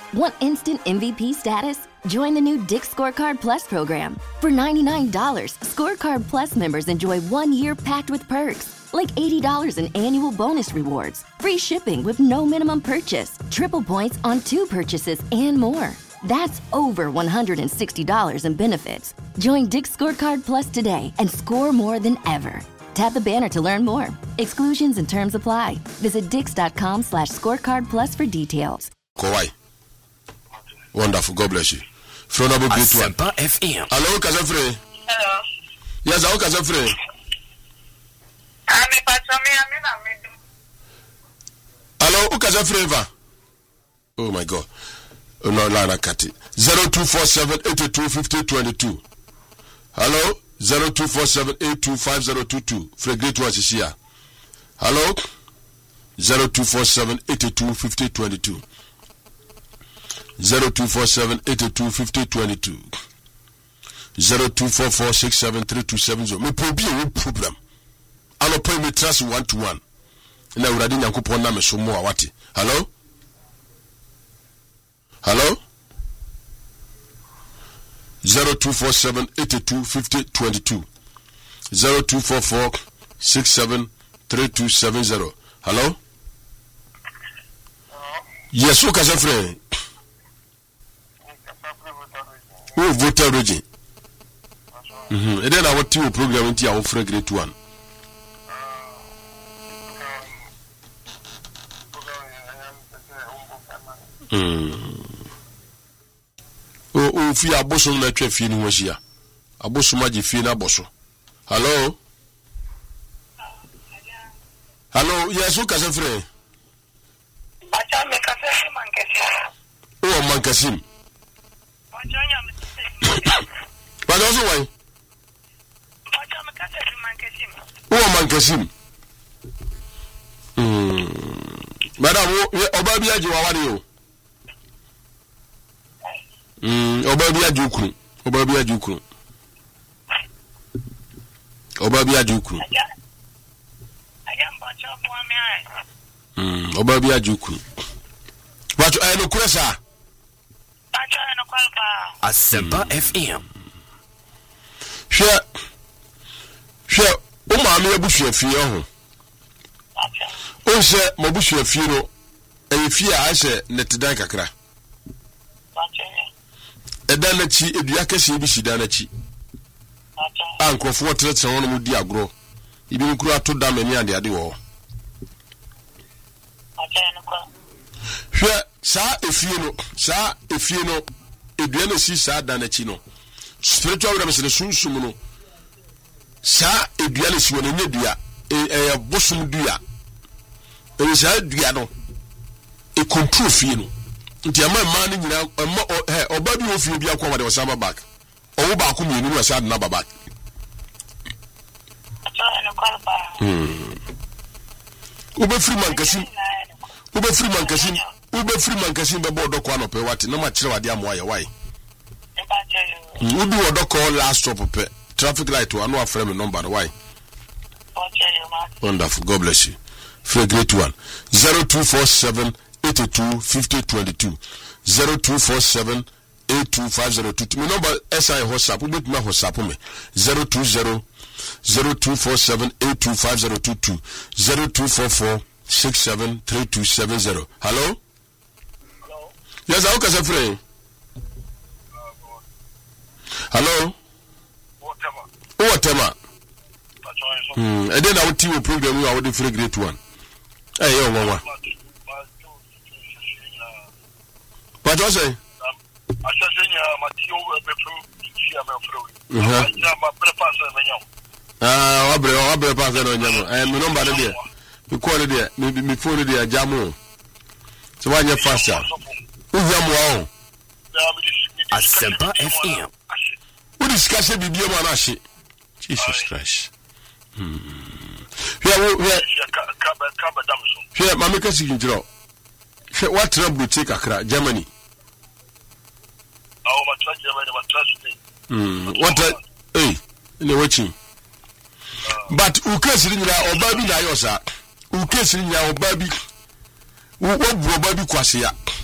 Want instant MVP status? Join the new Dick's Scorecard Plus program. For $99, Scorecard Plus members enjoy 1 year packed with perks, like $80 in annual bonus rewards, free shipping with no minimum purchase, triple points on 2 purchases, and more. That's over $160 in benefits. Join Dick's Scorecard Plus today and score more than ever. Tap the banner to learn more. Exclusions and terms apply. Visit dix.com/scorecardplus for details. Kowai. Wonderful. God bless you. From Abu Bitwan. FM. Hello, Kazafre. Hello. Yes, how Kazafre? Hello, Kazafre. Oh my God. Oh no, Lana Kati. 0247825022. Hello, 0247825022. Fregate was here. Hello, 0247825022. 0247825022. 0244673270. Me problem. Ano point me trust 1-to-1. Na uradi nyankopon na me so mo awati. Hello? Hello? 0247825022. 0244673270. Hello? Yes, who can say? Who voted region? And then our two program into our great one. Oh, if you are bosom, let you feel was here. A bosom, my feel a bosom. Hello? Hello, yes, who can say? Oh, Mankasim. But also, why? Oh, Mankasim. Madam, Obabia Juawario. Obabia Juku. Obabia Juku. Obabia Juku. Obabia Juku. But I know Cressa. Asempa FM. Sure. O maame abusu afie ho. O se mabusu afie no efie a se netidan kakra. Eda na chi edua kese bi sida na chi. Ankrofo tretre wono mu di agro. Ibi nkuru ato da mani ade ade wo. Hwe sa efie no edua na si sa da na chi no. Spiritual realms ne sunsum no. Sa edua na si wono nye dua bosum dua. Sa dua no e control fie no. Nti ama ma ni nyina oba bi ofie bi akwa de osama back. Owo ba ko mienu na sa na back. Ube free man kasim be bodo kwa no pe wati no ma kire wade amoa ye why. Udu odoko last stop pe traffic light wa no aframe number why. Wonderful. God bless you. For a great one. 0247825022. 0247825022. My number SI WhatsApp. We make my WhatsApp me. 0247825022. 0244673270. Hello? Hello? Yes, how can I say? Hello? Whatever. And then I will tell you program you are the free great one. Hey, yo, mama. What was I? I am number there. You call it there, maybe before the jamu. So when you're faster, Asempa FM. Who discuss it with you, Manashi? Jesus Christ. Here, Mamika Sigindro. What trouble will take Accra, Germany? What? Hey, in the watching. But who cares in your baby? Nayosa. Who cares in your baby? What baby Quasia?